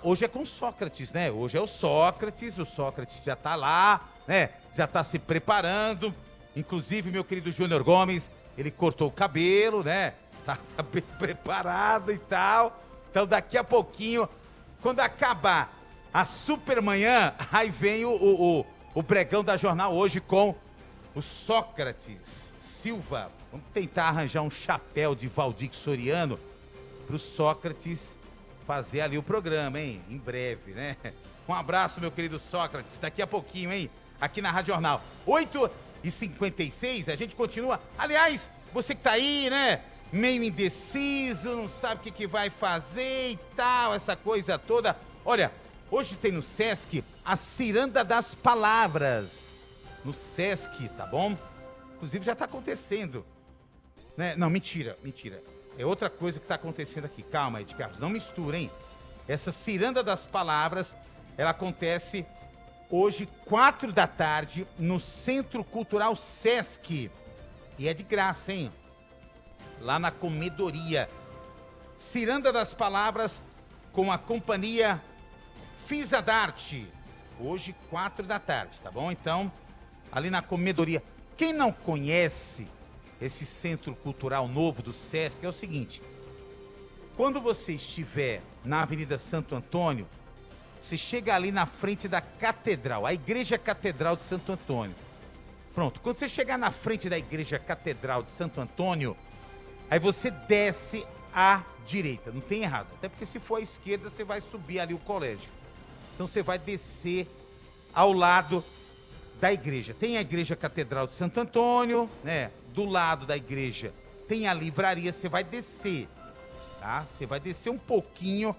hoje é com Sócrates, né? Hoje é o Sócrates já tá lá, né? Já tá se preparando. Inclusive, meu querido Júnior Gomes, ele cortou o cabelo, né? Tá bem preparado e tal. Então, daqui a pouquinho, quando acabar a Supermanhã, aí vem o pregão da Jornal Hoje com o Sócrates Silva. Vamos tentar arranjar um chapéu de Valdir Soriano pro Sócrates fazer ali o programa, hein? Em breve, né? Um abraço, meu querido Sócrates. Daqui a pouquinho, hein? Aqui na Rádio Jornal. 8h56, a gente continua. Aliás, você que tá aí, né? Meio indeciso, não sabe o que vai fazer e tal, essa coisa toda. Olha, hoje tem no Sesc a Ciranda das Palavras. No Sesc, tá bom? Inclusive já tá acontecendo. Né? Não, mentira. É outra coisa que tá acontecendo aqui. Calma, Ed Carlos, não mistura, hein? Essa Ciranda das Palavras, ela acontece hoje, 4 da tarde, no Centro Cultural Sesc. E é de graça, hein? Lá na Comedoria. Ciranda das Palavras com a companhia Fisa d'Arte. Hoje, 4 da tarde, tá bom? Então, ali na Comedoria. Quem não conhece esse Centro Cultural novo do Sesc, é o seguinte. Quando você estiver na Avenida Santo Antônio, você chega ali na frente da Catedral, a Igreja Catedral de Santo Antônio. Pronto, quando você chegar na frente da Igreja Catedral de Santo Antônio, aí você desce à direita, não tem errado. Até porque se for à esquerda, você vai subir ali o colégio. Então você vai descer ao lado da igreja. Tem a Igreja Catedral de Santo Antônio, né? Do lado da igreja tem a livraria, você vai descer, tá? Você vai descer um pouquinho,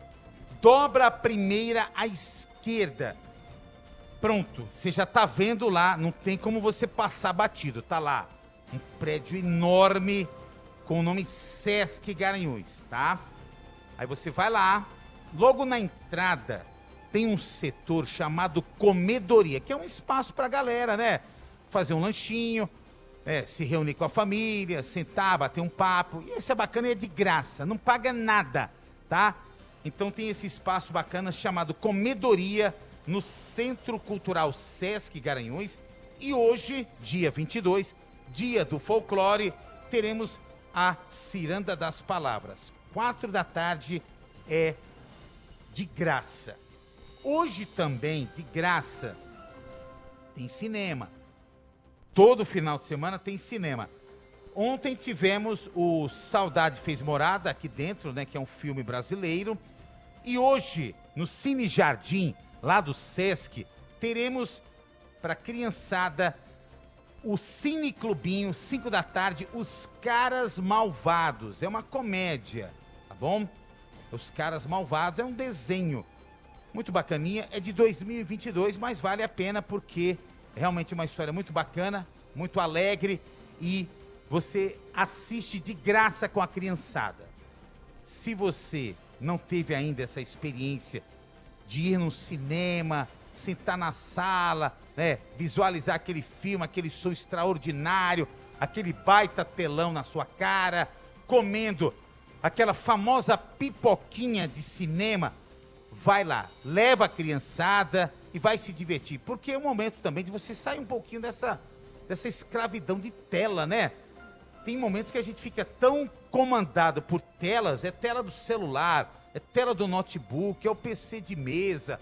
dobra a primeira à esquerda. Pronto, você já tá vendo lá, não tem como você passar batido, tá lá. Um prédio enorme com o nome Sesc Garanhuns, tá? Aí você vai lá, logo na entrada tem um setor chamado Comedoria, que é um espaço pra galera, né? Fazer um lanchinho, se reunir com a família, sentar, bater um papo. E esse é bacana e é de graça, não paga nada, tá? Então tem esse espaço bacana chamado Comedoria, no Centro Cultural Sesc Garanhuns. E hoje, dia 22, dia do folclore, teremos a Ciranda das Palavras. 4 da tarde é de graça. Hoje também, de graça, tem cinema. Todo final de semana tem cinema. Ontem tivemos o Saudade Fez Morada aqui dentro, né, que é um filme brasileiro. E hoje, no Cine Jardim, lá do Sesc, teremos para criançada o Cine Clubinho, 5 da tarde, Os Caras Malvados. É uma comédia, tá bom? Os Caras Malvados é um desenho muito bacaninha, é de 2022, mas vale a pena porque é realmente uma história muito bacana, muito alegre e você assiste de graça com a criançada. Se você não teve ainda essa experiência de ir no cinema, sentar na sala, né, visualizar aquele filme, aquele som extraordinário, aquele baita telão na sua cara, comendo aquela famosa pipoquinha de cinema, vai lá, leva a criançada e vai se divertir, porque é o momento também de você sair um pouquinho dessa escravidão de tela, né? Tem momentos que a gente fica tão comandado por telas, é tela do celular, é tela do notebook, é o PC de mesa,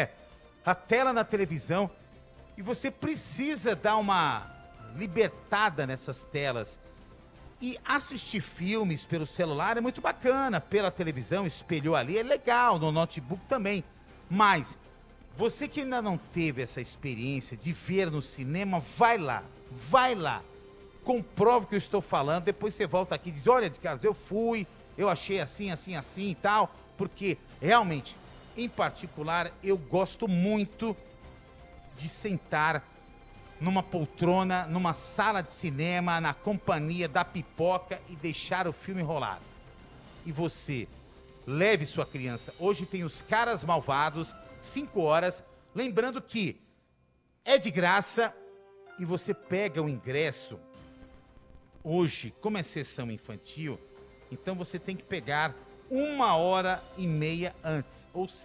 a tela na televisão, e você precisa dar uma libertada nessas telas. E assistir filmes pelo celular é muito bacana, pela televisão, espelhou ali, é legal, no notebook também. Mas você que ainda não teve essa experiência de ver no cinema, vai lá, comprove o que eu estou falando, depois você volta aqui e diz, olha, Carlos, eu fui, eu achei assim e tal, porque realmente, em particular, eu gosto muito de sentar numa poltrona, numa sala de cinema, na companhia da pipoca e deixar o filme rolar. E você, leve sua criança. Hoje tem Os Caras Malvados, 5 horas. Lembrando que é de graça e você pega o ingresso. Hoje, como é sessão infantil, então você tem que pegar 1h30 antes. Ou